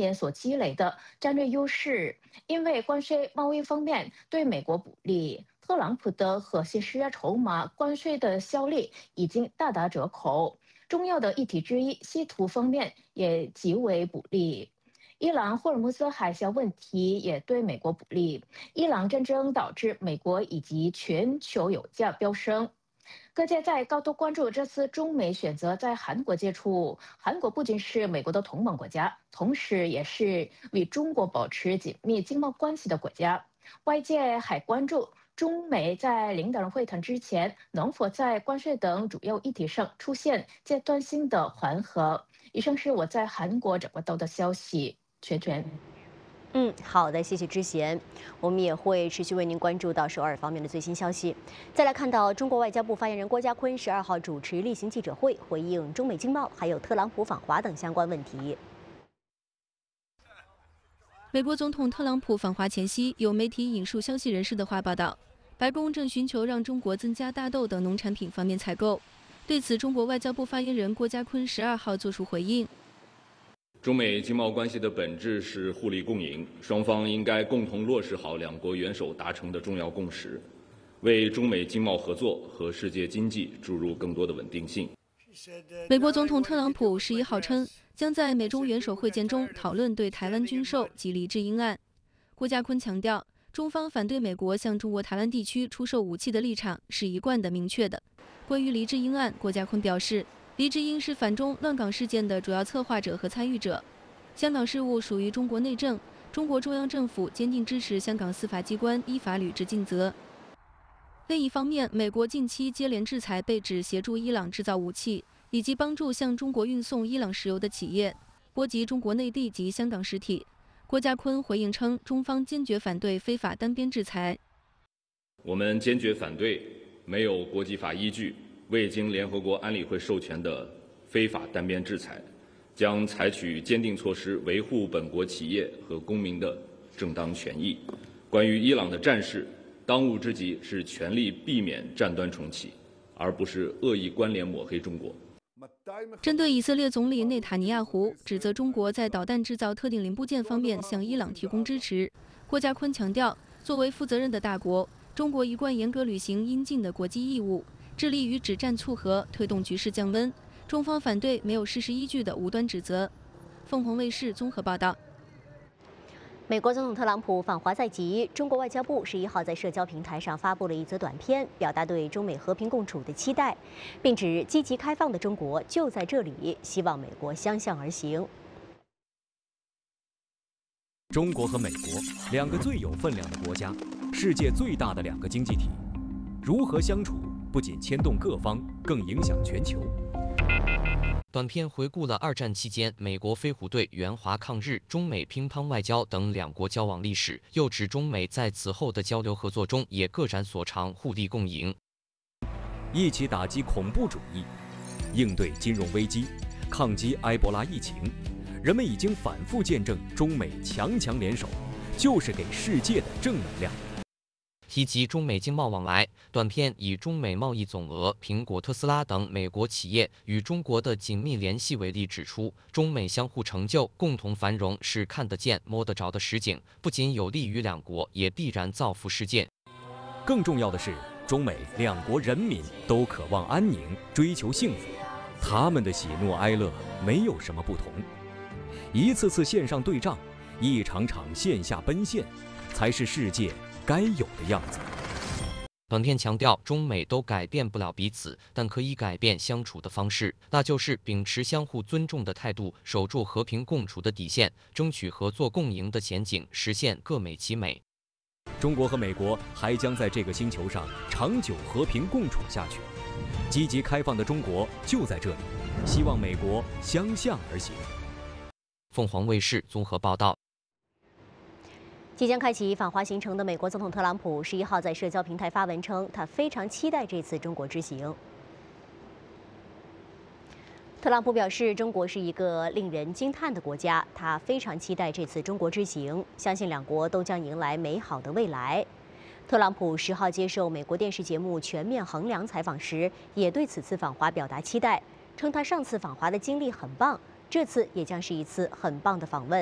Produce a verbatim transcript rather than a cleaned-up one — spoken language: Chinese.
年所积累的战略优势。因为关税贸易方面对美国不利，特朗普的核心施压筹码关税的效力已经大打折扣。重要的议题之一，稀土方面也极为不利。伊朗霍尔木兹海峡问题也对美国不利。伊朗战争导致美国以及全球油价飙升。各界在高度关注这次中美选择在韩国接触。韩国不仅是美国的同盟国家，同时也是与中国保持紧密经贸关系的国家。外界还关注中美在领导人会谈之前能否在关税等主要议题上出现阶段性的缓和。以上是我在韩国掌握到的消息。全全。 嗯，好的，谢谢之贤。我们也会持续为您关注到首尔方面的最新消息。再来看到中国外交部发言人郭家坤十二号主持例行记者会，回应中美经贸还有特朗普访华等相关问题。 美国总统特朗普访华前夕，有媒体引述消息人士的话报道，白宫正寻求让中国增加大豆等农产品方面采购。对此，中国外交部发言人郭家坤十二号作出回应。 中美经贸关系的本质是互利共赢，双方应该共同落实好两国元首达成的重要共识，为中美经贸合作和世界经济注入更多的稳定性。 美国总统特朗普十一号称，将在美中元首会见中讨论对台湾军售及黎智英案。郭家坤强调，中方反对美国向中国台湾地区出售武器的立场是一贯的、明确的。关于黎智英案，郭家坤表示，黎智英是反中乱港事件的主要策划者和参与者。香港事务属于中国内政，中国中央政府坚定支持香港司法机关依法履职尽责。另一方面，美国近期接连制裁被指协助伊朗制造武器，以及帮助向中国运送伊朗石油的企业，波及中国内地及香港实体。郭家坤回应称，中方坚决反对非法单边制裁。 我们坚决反对没有国际法依据、未经联合国安理会授权的非法单边制裁，将采取坚定措施维护本国企业和公民的正当权益。关于伊朗的战事，当务之急是全力避免战端重启，而不是恶意关联抹黑中国。 针对以色列总理内塔尼亚胡指责中国在导弹制造特定零部件方面向伊朗提供支持，郭家坤强调，作为负责任的大国，中国一贯严格履行应尽的国际义务，致力于止战促和，推动局势降温。中方反对没有事实依据的无端指责。凤凰卫视综合报道。 美国总统特朗普访华在即，中国外交部十一号在社交平台上发布了一则短片，表达对中美和平共处的期待，并指积极开放的中国就在这里，希望美国相向而行。 中国和美国两个最有分量的国家，世界最大的两个经济体，如何相处，不仅牵动各方，更影响全球。 短片回顾了二战期间美国飞虎队援华抗日、中美乒乓外交等两国交往历史，又指中美在此后的交流合作中也各展所长，互利共赢， 一起打击恐怖主义，应对金融危机，抗击埃博拉疫情。人们已经反复见证中美强强联手，就是给世界的正能量。 提及中美经贸往来，短片以中美贸易总额、苹果、特斯拉等美国企业与中国的紧密联系为例，指出中美相互成就、共同繁荣是看得见、摸得着的实景，不仅有利于两国，也必然造福世界。 更重要的是，中美两国人民都渴望安宁，追求幸福，他们的喜怒哀乐没有什么不同。一次次线上对仗，一场场线下奔现，才是世界该有的样子。 短片强调，中美都改变不了彼此，但可以改变相处的方式，那就是秉持相互尊重的态度，守住和平共处的底线，争取合作共赢的前景，实现各美其美。 中国和美国还将在这个星球上长久和平共处下去。积极开放的中国就在这里，希望美国相向而行。 凤凰卫视综合报道。 即将开启访华行程的美国总统特朗普十一号在社交平台发文称，他非常期待这次中国之行。特朗普表示，中国是一个令人惊叹的国家，他非常期待这次中国之行，相信两国都将迎来美好的未来。特朗普十号接受美国电视节目《全面衡量》采访时，也对此次访华表达期待，称他上次访华的经历很棒，这次也将是一次很棒的访问。